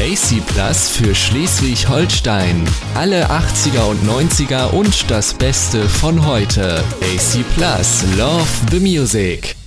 AC Plus für Schleswig-Holstein. Alle 80er und 90er und das Beste von heute. AC Plus, love the music.